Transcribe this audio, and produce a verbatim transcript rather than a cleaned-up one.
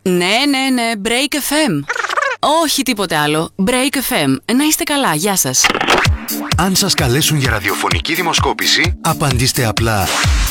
Ναι, ναι, ναι, Break εφ εμ. Όχι τίποτε άλλο. Break εφ εμ. Να είστε καλά, γεια σας. Αν σας καλέσουν για ραδιοφωνική δημοσκόπηση, απαντήστε απλά